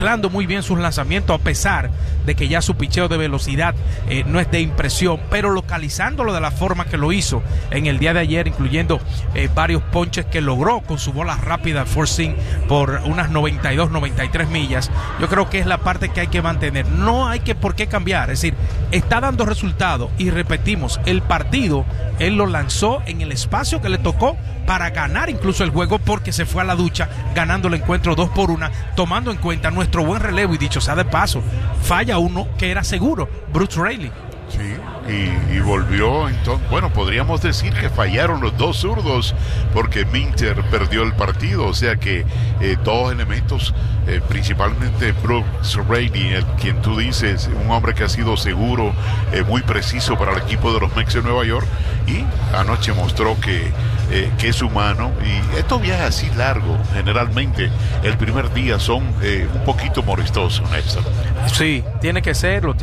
mezclando muy bien sus lanzamientos, a pesar de que ya su picheo de velocidad no es de impresión, pero localizándolo de la forma que lo hizo en el día de ayer, incluyendo varios ponches que logró con su bola rápida forcing por unas 92, 93 millas. Yo creo que es la parte que hay que mantener. No hay por qué cambiar, es decir, está dando resultados y repetimos, el partido él lo lanzó en el espacio que le tocó para ganar incluso el juego, porque se fue a la ducha ganando el encuentro 2-1, tomando en cuenta nuestro buen relevo, y dicho sea de paso, falla uno que era seguro, Bruce Raley. Sí, y volvió entonces, bueno, podríamos decir que fallaron los dos zurdos porque Minter perdió el partido, o sea que dos elementos, principalmente Bruce Raley, quien tú dices, un hombre que ha sido seguro, muy preciso para el equipo de los Mets de Nueva York, y anoche mostró que es humano, y estos viajes así largos, generalmente el primer día son un poquito molestosos, Néstor. Sí, tiene que serlo,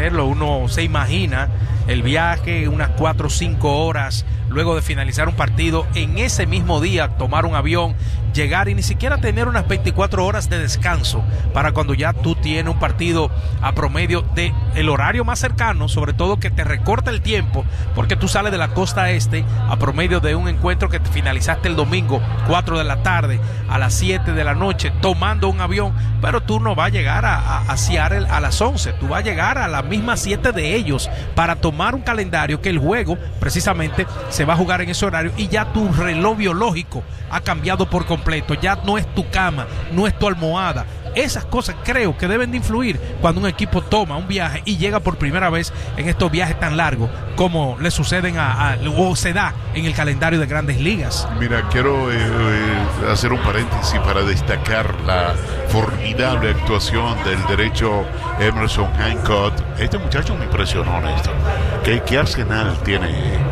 uno se imagina el viaje, unas 4 o 5 horas, luego de finalizar un partido, en ese mismo día tomar un avión, llegar y ni siquiera tener unas 24 horas de descanso para cuando ya tú tienes un partido a promedio de el horario más cercano, sobre todo que te recorta el tiempo, porque tú sales de la costa este a promedio de un encuentro que te finalizaste el domingo 4 de la tarde a las 7 de la noche tomando un avión, pero tú no vas a llegar a Seattle a las 11, tú vas a llegar a las mismas 7 de ellos para tomar un calendario que el juego precisamente se va a jugar en ese horario, y ya tu reloj biológico ha cambiado por completo, ya no es tu cama, no es tu almohada. Esas cosas creo que deben de influir cuando un equipo toma un viaje y llega por primera vez en estos viajes tan largos como le suceden o se da en el calendario de Grandes Ligas. Mira, quiero hacer un paréntesis para destacar la formidable actuación del derecho Emerson Hancock. Este muchacho me impresionó, Néstor. ¿Qué arsenal tiene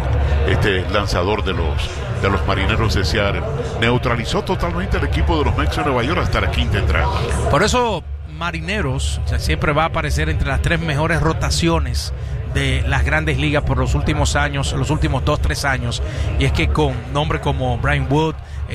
este lanzador de los Marineros de Seattle? Neutralizó totalmente al equipo de los Mets de Nueva York hasta la quinta entrada. Por eso Marineros siempre va a aparecer entre las 3 mejores rotaciones de las Grandes Ligas por los últimos años, los últimos 2-3 años, y es que con nombres como Brian Wood,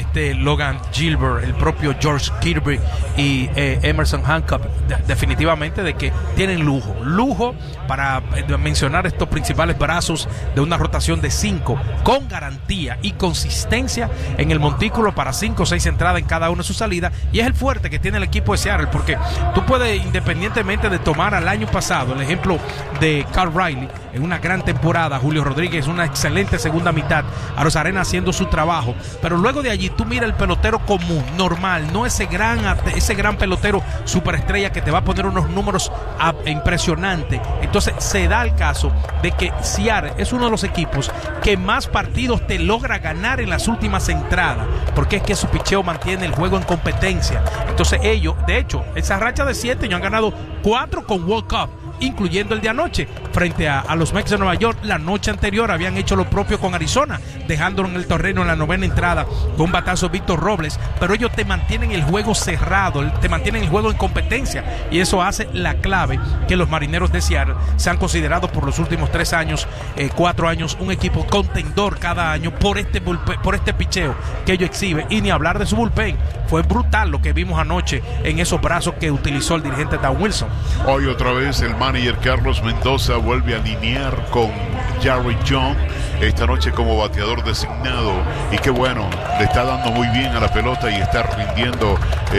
Logan Gilbert, el propio George Kirby y Emerson Hancock, definitivamente de que tienen lujo para mencionar estos principales brazos de una rotación de 5 con garantía y consistencia en el montículo para 5 o 6 entradas en cada una de sus salidas, y es el fuerte que tiene el equipo de Seattle, porque tú puedes, independientemente de tomar al año pasado el ejemplo de Carl Riley en una gran temporada, Julio Rodríguez una excelente segunda mitad, Arozarena haciendo su trabajo, pero luego de allí tú miras el pelotero común, normal, no ese gran pelotero superestrella que te va a poner unos números impresionantes. Entonces se da el caso de que Seattle es uno de los equipos que más partidos te logra ganar en las últimas entradas, porque es que su picheo mantiene el juego en competencia. Entonces ellos, de hecho, esa racha de 7 ellos han ganado 4 con World Cup, incluyendo el de anoche frente a los Mets de Nueva York. La noche anterior habían hecho lo propio con Arizona, dejándolo en el terreno en la 9ª entrada con un batazo Víctor Robles, pero ellos te mantienen el juego cerrado, te mantienen el juego en competencia, y eso hace la clave que los Marineros de Seattle se han considerado por los últimos 3 años, 4 años, un equipo contendor cada año por este picheo que ellos exhiben, y ni hablar de su bullpen. Fue brutal lo que vimos anoche en esos brazos que utilizó el dirigente Dan Wilson. Hoy otra vez el manager Carlos Mendoza vuelve a alinear con Jarry Jong esta noche como bateador designado, y qué bueno, le está dando muy bien a la pelota y está rindiendo.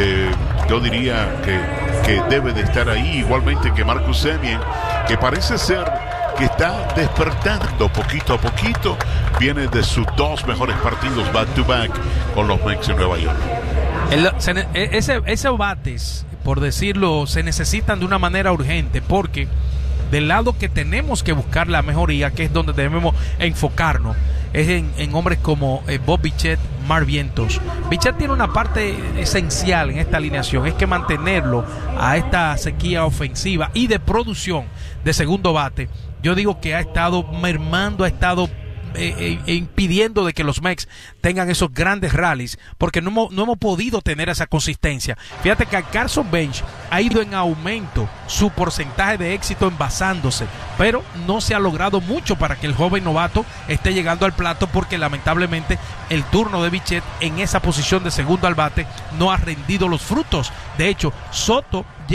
Yo diría que debe de estar ahí, igualmente que Marcus Semien, que parece ser que está despertando poquito a poquito, viene de sus 2 mejores partidos back to back con los Mets de Nueva York. Esos bates, por decirlo, se necesitan de una manera urgente, porque del lado que tenemos que buscar la mejoría, que es donde debemos enfocarnos, es en hombres como Bob Bichette, Mark Vientos. Bichette tiene una parte esencial en esta alineación, es que mantenerlo a esta sequía ofensiva y de producción de segundo bate, yo digo que ha estado mermando, ha estado impidiendo de que los Mex tengan esos grandes rallies, porque no hemos podido tener esa consistencia. Fíjate que Carson Bench ha ido en aumento su porcentaje de éxito envasándose, pero no se ha logrado mucho para que el joven novato esté llegando al plato, porque lamentablemente el turno de Bichette en esa posición de segundo al bate no ha rendido los frutos. De hecho, Soto